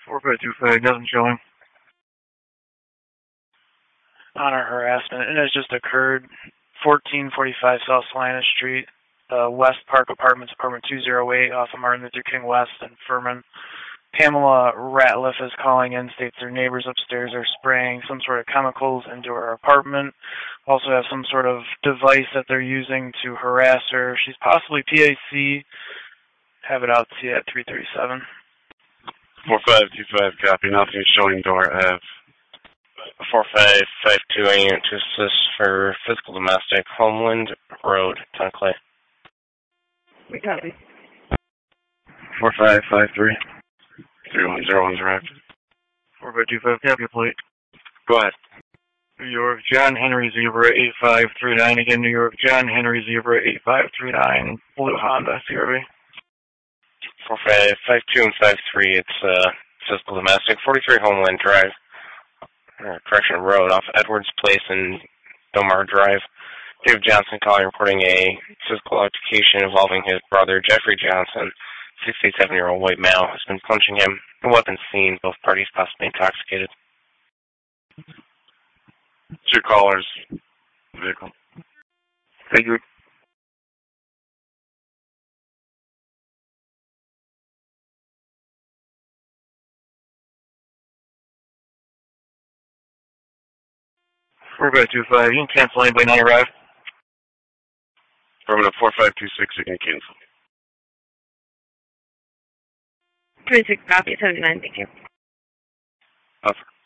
4525, nothing showing. Honor harassment. It has just occurred. 1445 South Salina Street, West Park Apartments, apartment 208, off of Martin Luther King West and Furman. Pamela Ratliff is calling in, states her neighbors upstairs are spraying some sort of chemicals into her apartment. Also have some sort of device that they're using to harass her. She's possibly PAC. Have it out to you at 337. 4525, copy. Nothing showing door F. 4552, I need to assist for physical domestic, Homeland Road, Tunclay. We copy. 4553. 3101's arrived. 4525, copy plate. Go ahead. New York, John Henry Zebra 8539. Again, New York, John Henry Zebra 8539. Blue Honda CRV. 4552 and 53, it's physical domestic, 43 Homeland Drive, Correction Road, off Edwards Place and Domar Drive. David Johnson calling, reporting a physical altercation involving his brother, Jeffrey Johnson, 67-year-old white male, has been punching him. No weapon seen, both parties possibly intoxicated. Two callers. Vehicle. Thank you. We're about 25. You can cancel anybody not arrived. Affirmative 4526, you can cancel. 26 copy, 79, thank you. Offer.